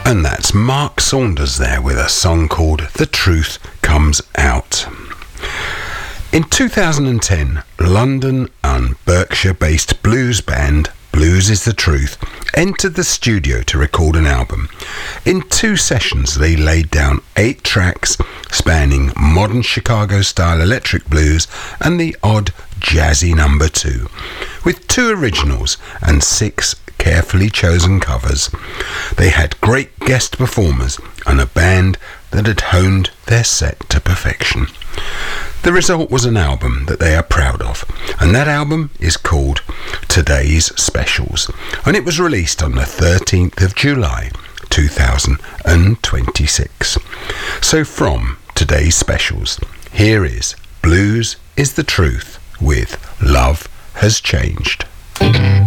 And that's Mark Saunders there with a song called The Truth Comes Out. In 2010, London and Berkshire-based blues band Blues Is the Truth entered the studio to record an album. In 2 sessions, they laid down 8 tracks spanning modern Chicago-style electric blues and the odd jazzy number 2, with 2 originals and 6 carefully chosen covers. They had great guest performers and a band that had honed their set to perfection. The result was an album that they are proud of, and that album is called Today's Specials, and it was released on the 13th of July 2026. So from Today's Specials, here is Blues Is the Truth with Love Has Changed.